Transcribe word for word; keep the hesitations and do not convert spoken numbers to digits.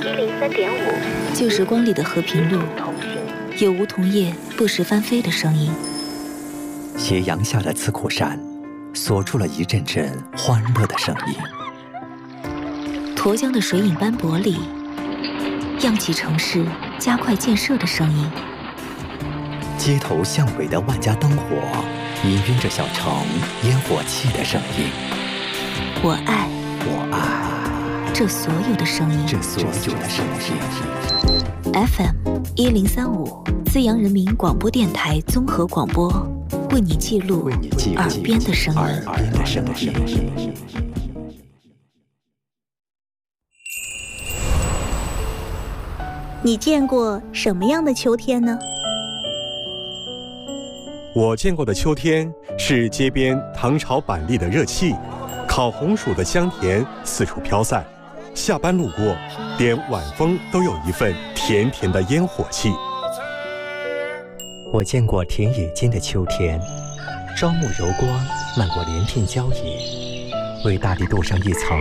一零三点五， 旧时光里的和平路，有梧桐叶不时翻飞的声音。 斜阳下的刺库山，锁住了一阵阵欢乐的声音。 沱江的水影斑驳里，漾起城市加快建设的声音。 街头巷尾的万家灯火，氤氲着小城烟火气的声音。 我爱， 我爱这所有的声音， 这所有的声音。 F M 一零三五，资阳人民广播电台综合广播，为你记录耳边的声音。 耳边的声音。 你见过什么样的秋天呢？ 我见过的秋天是街边糖炒板栗的热气，烤红薯的香甜四处飘散，下班路过，连晚风都有一份甜甜的烟火气。 我见过田野间的秋天，朝暮柔光漫过连片郊野，为大地镀上一层